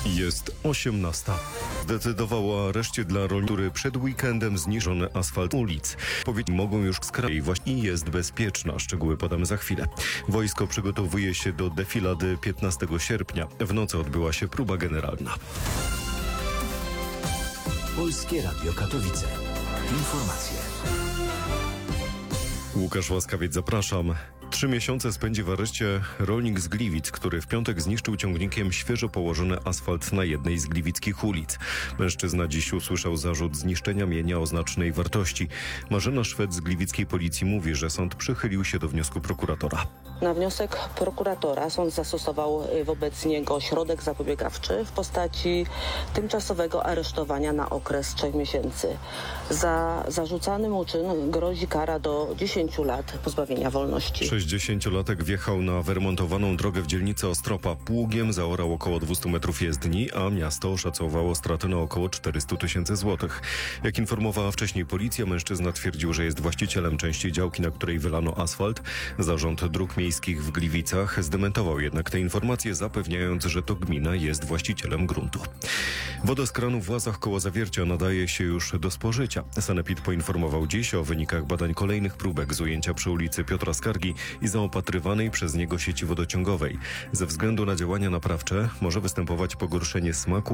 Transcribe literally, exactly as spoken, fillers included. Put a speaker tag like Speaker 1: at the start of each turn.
Speaker 1: Jest osiemnasta. Zdecydował o areszcie dla rolników, który przed weekendem zniszczono asfalt ulic. Powiedz, mogą już skrajać i jest bezpieczna. Szczegóły podamy za chwilę. Wojsko przygotowuje się do defilady piętnastego sierpnia. W nocy odbyła się próba generalna.
Speaker 2: Polskie Radio Katowice. Informacje.
Speaker 1: Łukasz Łaskawiec, zapraszam. Trzy miesiące spędzi w areszcie rolnik z Gliwic, który w piątek zniszczył ciągnikiem świeżo położony asfalt na jednej z gliwickich ulic. Mężczyzna dziś usłyszał zarzut zniszczenia mienia o znacznej wartości. Marzena Szwed z gliwickiej policji mówi, że sąd przychylił się do wniosku prokuratora.
Speaker 3: Na wniosek prokuratora sąd zastosował wobec niego środek zapobiegawczy w postaci tymczasowego aresztowania na okres trzech miesięcy. Za zarzucany mu czyn grozi kara do dziesięciu lat pozbawienia wolności.
Speaker 1: sześćdziesięciolatek wjechał na wyremontowaną drogę w dzielnicy Ostropa. Pługiem zaorał około dwieście metrów jezdni, a miasto oszacowało straty na około czterysta tysięcy złotych. Jak informowała wcześniej policja, mężczyzna twierdził, że jest właścicielem części działki, na której wylano asfalt. Zarząd Dróg Miejskich w Gliwicach zdementował jednak te informacje, zapewniając, że to gmina jest właścicielem gruntu. Woda z kranu w Łazach koło Zawiercia nadaje się już do spożycia. Sanepid poinformował dziś o wynikach badań kolejnych próbek z ujęcia przy ulicy Piotra Skargi i zaopatrywanej przez niego sieci wodociągowej. Ze względu na działania naprawcze może występować pogorszenie smaku